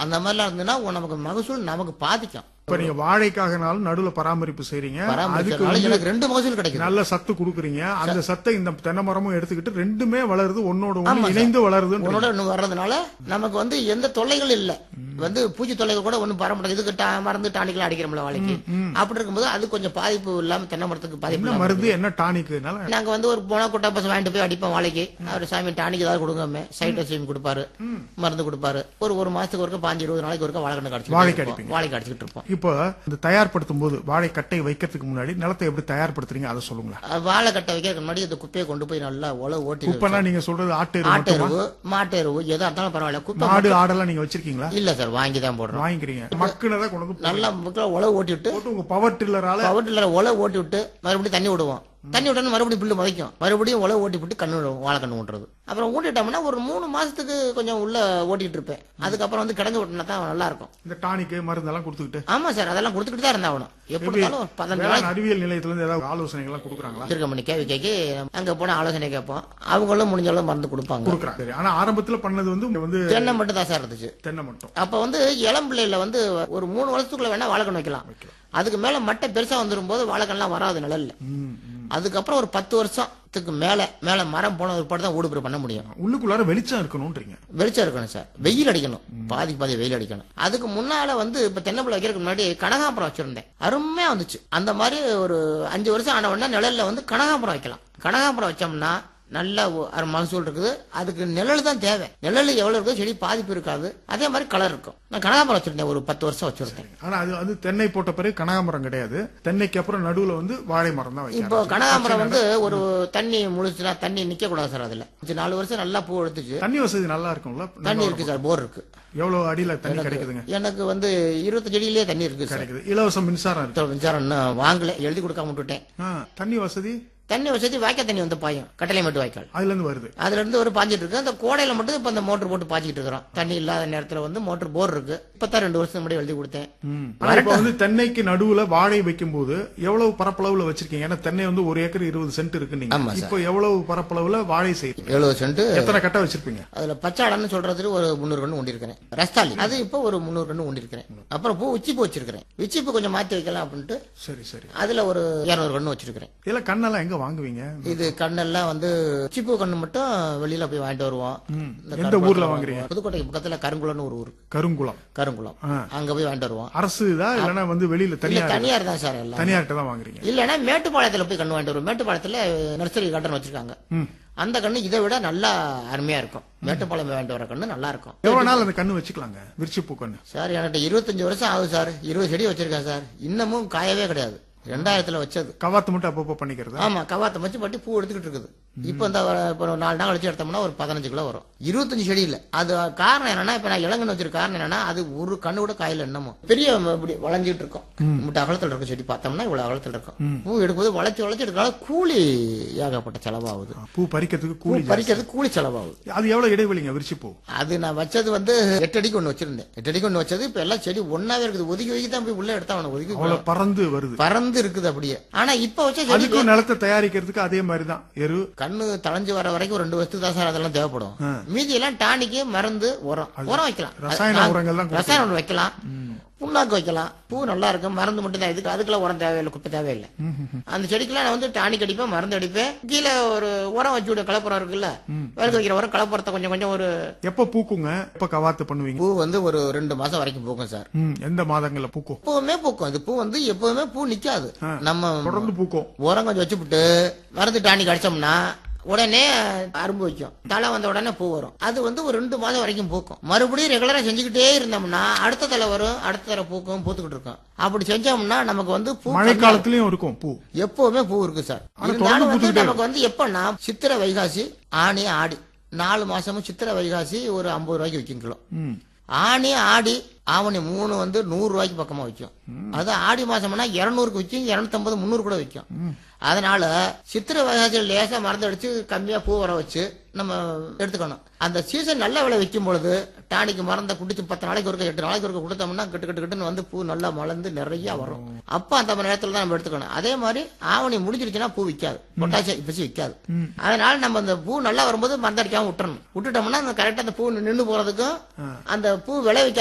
அந்த மாதிரிலாம் இருந்ததுன்னா நமக்கு மகசூல் நமக்கு பாதிக்கும். இப்ப நீங்க வாழைக்காகனாலும் நடுவுல பராமரிப்பு செய்றீங்க, அதுக்கு எனக்கு 2 மகசூல் கிடைக்கும். நல்ல சத்து குடுக்குறீங்க. அந்த சத்தை இந்த தென்னை மரமும் எடுத்துக்கிட்டு ரெண்டுமே வளருது, ஒன்னோட ஒண்ணு இணைந்து வளருது. வர்றதுனால நமக்கு எந்த தொல்லைகள் இல்ல. பூச்சி தொல்லைகள் கூட ஒண்ணும் வர மாட்டேங்குது. இதுக்கு மருந்து டானிக்லாம் அடிக்கிறோம்ல வாழைக்கு, அப்படி இருக்கும்போது அது கொஞ்சம் பாதிப்பு இல்லாம தென்னை மரத்துக்கு பாதிப்பு. என்ன மருந்து என்ன டானிக்? நாங்க ஒரு போனா கொட்டா பசங்க வாங்கிட்டு போய் அடிப்போம் வாழைக்கு. அவர் சாமி டானிக் ஏதாவது கொடுங்க, சைட்டோசைம் கொடுப்பாரு, மருந்து கொடுப்பாரு. ஒரு மாசத்துக்கு ஒருக்க 15-20 நாளைக்கு ஒருக்க வாழைக்கு அடிச்சுட்டு இருப்போம். இப்போ இந்த தயார்படுத்தும் போது வாழை கட்டை வைக்கிறதுக்கு முன்னாடி நிலத்தை எப்படி தயார்படுத்துறீங்க அதை சொல்லுங்களா? வாழை கட்டை வைக்கிறதுக்கு முன்னாடி இந்த குப்பையை கொண்டு போய் நல்லா உழவு ஓட்டி. குப்பைனா நீங்க சொல்றது ஆட்டெருவு மாட்டெருவு எதா இருந்தாலும் பரவாயில்ல. குப்பை மாடு ஆடெல்லாம் நீங்க வச்சிருக்கீங்களா? இல்ல சார், வாங்கி தான் போடுறோம். வாங்கிக்கிறீங்க. மக்குனதை கொண்டு நல்லா உழவு ஓட்டி விட்டு உங்க பவர் டில்லரால உழவு ஓட்டி விட்டு மறுபடியும் தண்ணி விடுவோம். தண்ணி விட்டோன்னு மறுபடியும் புல்லு முளைக்கும். மறுபடியும் உழவு ஓட்டி விட்டு வாழைக்கண்ணு ஊட்டுறது. அப்புறம் ஊட்டிட்டோம்னா ஒரு 3 மாசத்துக்கு கொஞ்சம் உள்ள ஓட்டிட்டு இருப்பேன். அதுக்கப்புறம் கிடங்கு விட்டுனா தான் நல்லா இருக்கும். இந்த டானிக் மருந்தெல்லாம் கொடுத்துக்கிட்டு. ஆமா சார், அதெல்லாம் கொடுத்துக்கிட்டு தான் இருந்தாகணும். எப்படி 15 நாள் அறிவியல் நிலையத்துல இருந்து ஏதாவது ஆலோசனைகள் எல்லாம் கொடுக்குறாங்களா? திருக்கம்பணி கேவி அங்க போன ஆலோசனை கேட்போம். அவங்களும் முடிஞ்ச அளவு மருந்து கொடுப்பாங்க. ஆனா ஆரம்பத்துல பண்ணது தென்னை மட்டும் தான் சார் இருந்துச்சு. தென்னை மட்டும். அப்ப இளம் பிள்ளைல ஒரு 3 வருஷத்துக்குள்ள வேணா வாழைக்கண்ணு வைக்கலாம். அதுக்கு மேல மட்டை பெருசா வந்துரும் போது வாழைக்கண்ணெல்லாம் வராது நிழல்ல. அதுக்கப்புறம் ஒரு 10 வருஷத்துக்கு மேல மரம் போன ஒரு படம் தான் ஊடுபுற பண்ண முடியும். உள்ளுக்குள்ளார வெளிச்சம் இருக்கணும்ன்றீங்க? வெளிச்சம் இருக்கணும் சார், வெயில் அடிக்கணும், பாதி வெயில் அடிக்கணும். அதுக்கு முன்னால இப்ப தென்னம்பிள்ளை வைக்கிறதுக்கு முன்னாடி கனகாம்பரம் வச்சிருந்தேன். அருமையா வந்துச்சு. அந்த மாதிரி ஒரு 5 வருஷம் ஆன உடனே நிழல்ல கனகாம்பரம் வைக்கலாம். கனகாம்பரம் வச்சோம்னா நல்ல மகசூல் இருக்குது. அதுக்கு நிழல் தான் தேவை. நிழல் எவ்வளவு இருக்குது செடி பாதிப்பு இருக்காது. அதே மாதிரி கலர் இருக்கும். நான் கனகாம்பரம் வச்சிருந்தேன், ஒரு 10 வருஷம் வச்சிருந்தேன். ஆனா அது தென்னை போட்ட பிறகு கனகாம்பரம் கிடையாது. தென்னைக்கு அப்புறம் நடுவுல வாழை மரம் தான். இப்போ கனகாம்பரம் ஒரு தண்ணி முழுச்சுனா தண்ணி நிக்க கூடாது சார். அதுல 4 வருஷம் நல்லா பூ எடுத்துச்சு. தண்ணி வசதி நல்லா இருக்கும்ல? தண்ணி இருக்கு சார், போர் இருக்கு. எவ்வளவு அடியில தண்ணி கிடைக்குதுங்க? எனக்கு 25 அடியிலேயே தண்ணி இருக்கு கிடைக்குது. இலவச மின்சாரம் இருக்கு? மின்சாரம் வாங்கல, எழுதி கொடுக்காம விட்டுட்டேன். தண்ணி வசதி வாய்க்கால் தண்ணி பாயும். கட்டளை மட்டும் வாய்க்கால் அதுல இருந்து பாஞ்சிட்டு இருக்கு. அந்த கோடையில மட்டும் இப்ப அந்த மோட்டர் போட்டு பாய்ச்சிட்டு இருக்கிறோம். தண்ணி இல்லாத நேரத்துல மோட்டர் போர் இருக்கு. இப்பதான் 2 வருஷம் முன்னாடி எழுதி கொடுத்தேன். தென்னைக்கு நடுவுல வாழை வைக்கும் போது எவ்வளவு பரப்பளவுல வச்சிருக்கீங்க? ஏன்னா தென்னை 1 ஏக்கர் 20 சென்ட் இருக்கு. இப்போ எவ்வளவு பரப்பளவுல வாழை செய்யுது? 70 சென்ட். எத்தனை கட்டை வச்சிருப்பீங்க? அதுல பச்சாடன்னு சொல்றதுக்கு ஒரு 300 கண்ணு ஒண்டிருக்கிறேன். ரஸ்தாலி அது இப்போ ஒரு 300 கண்ணு ஒண்டிருக்கிறேன். அப்புறம் உச்சிப்பூ வச்சிருக்கிறேன். உச்சிப்பூ கொஞ்சம் மாத்தி வைக்கலாம் அப்படின்ட்டு. சரி. அதுல ஒரு 200 கண்ணு வச்சிருக்கிறேன். இதுல கண்ணெல்லாம் எங்க வாங்குவீங்க? இது கண்ணெல்லாம் உச்சிப்பூ கண்ணு மட்டும் வெளியில போய் வாங்கிட்டு வருவோம். எந்த ஊர்ல வாங்குறீங்க? புதுக்கோட்டை பக்கத்துல கருங்குளம்னு ஒரு ஊர். கருங்குளம் அங்க போய் வாங்கிட்டு வருவோம். அரசு தான் இல்லனா வெளியில தனியார் தான் சார். எல்லாம் தனியார்ட்ட தான் வாங்குறீங்க? இல்லனா மேட்டுப்பாளையத்துல போய் கண்ணு வாங்கிட்டு வருவோம். மேட்டுப்பாளையத்துல நர்சரி கார்டன் வச்சிருக்காங்க. அந்த கண்ணு இதை விட நல்லா அருமையா இருக்கும். மேட்டுப்பாளையம் வாங்கிட்டு வர கண்ணு நல்லா இருக்கும். எவ்வளவு நாள் அந்த கண்ணு வச்சுக்கலாங்க? விரிச்சிப்பூ கண்ணு சார் என்கிட்ட 25 வருஷம் ஆகுது சார். 20 செடி வச்சிருக்கேன் சார். இன்னமும் காயவே கிடையாது. 2000 வச்சது. கவாத்து மட்டும் அப்பப்போ பண்ணிக்கிறது? ஆமா, கவாத்த வச்சு பட்டி பூ எடுத்துக்கிட்டு இருக்குது. இப்ப இந்த 4 நாள் கழிச்சு எடுத்தோம்னா ஒரு 15 கிலோ வரும். 25 செடி இல்ல. அது காரணம் என்னன்னா, இப்ப நான் இளங்கன்னு வச்சிருக்க காரணம் என்னன்னா, அது ஒரு கண்ணு கூட காயில என்னமோ பெரிய இப்படி வளைஞ்சிட்டு இருக்கும். முட்டை அகலத்தில் இருக்கும் செடி. பார்த்தோம்னா இவ்வளவு அகலத்தில் இருக்கும். பூ எடுக்கும்போது வளைச்சு எடுக்கலாம். கூலி ஏகப்பட்ட செலவாகுது. பூ பறிக்கிறதுக்கு கூலி செலவாகுது. அது எவ்வளவு இடைவெளிங்க விரிச்சிப்பூ? அது நான் வச்சது 8 அடிக்கு ஒண்ணு வச்சிருந்தேன். 8 அடிக்கு ஒண்ணு வச்சது. இப்ப எல்லாம் செடி ஒன்னாவே இருக்குது. ஒதுக்கி தான் போய் உள்ள எடுத்தா ஒதுக்கி பறந்து இருக்குது அப்படியே. ஆனா இப்ப வச்ச நிலத்தை தயாரிக்கிறதுக்கு அதே மாதிரிதான் எரு கண்ணு தளைஞ்சு வர வரைக்கும் 2 வருஷத்துக்கு தான் சார் அதெல்லாம் தேவைப்படும். மீதி எல்லாம் டானிக்கு மருந்து உரம் வைக்கலாம். ரசாயன உரம் வைக்கலாம். புண்ணாக்கு வைக்கலாம். பூ நல்லா இருக்கும். மருந்து மட்டும் தான். இதுக்கு அதுக்கெல்லாம் உரம் தேவையில்லை, குப்பை தேவையில்லை. அந்த செடிக்கெல்லாம் நான் டானிக் அடிப்பேன், மருந்து அடிப்பேன். கீழே ஒரு உரம் வச்சு விட கலப்புறம் இருக்குல்ல, விளக்கு வைக்கிற உரம் கலப்புறத்தை கொஞ்சம் ஒரு. எப்ப பூக்குங்க? எப்ப கவாத்து பண்ணுவீங்க? பூ ஒரு 2 மாசம் வரைக்கும் பூக்கும் சார். எந்த மாதங்கள்ல பூக்கும்? எப்பவுமே பூக்கும். இது பூ எப்பவுமே பூ நிக்காது. நம்ம தொடர்ந்து பூக்கும். உரம் கொஞ்சம் வச்சுவிட்டு மருந்து டானிக் அடிச்சோம்னா உடனே அரும்பு வைக்கும். தலை வந்த உடனே பூ வரும். அது ஒரு 2 மாதம் வரைக்கும் பூக்கும். மறுபடியும் ரெகுலரா செஞ்சுக்கிட்டே இருந்தோம்னா அடுத்த தலை வரும், அடுத்த தலை பூக்கும், பூத்துக்கிட்டு இருக்கும். அப்படி செஞ்சோம்னா நமக்கு பூ மழை காலத்திலயும் இருக்கும். பூ எப்பவுமே பூ இருக்கு சார். நமக்கு எப்பன்னா சித்திரை வைகாசி ஆனி ஆடி 4 மாசமும் சித்திரை வைகாசி ஒரு 50 ரூபாய்க்கு விற்கும் கிலோ. ஆனி ஆடி ஆவணி 3 100 ரூபாய்க்கு பக்கமா விற்கும். அது ஆடி மாசம்னா 200க்கு விற்கும், 250 300 கூட விற்கும். அதனால சித்திரை வைகாசியில் லேசா மருந்து அடிச்சு கம்மியா பூ வர வச்சு நம்ம எடுத்துக்கணும். அந்த சீசன் நல்ல விலை விற்கும் பொழுது டானிக்கு மருந்தை குடிச்சு 10 நாளைக்கு ஒருக்க 8 நாளைக்கு ஒருக்க கொடுத்தோம்னா கட்டுன்னு பூ நல்லா மலர்ந்து நிறைய வரும். அப்ப அந்த நேரத்துல தான் நம்ம எடுத்துக்கணும். அதே மாதிரி ஆவணி முடிஞ்சிருச்சுன்னா பூ விற்காது, பொட்டாசியம் இப்ப விற்காது. அதனால நம்ம அந்த பூ நல்லா வரும்போது மருந்து அடிக்காம விட்டுறணும். விட்டுட்டோம்னா கரெக்டா அந்த பூ நின்று போறதுக்கும் அந்த பூ விளைவிக்க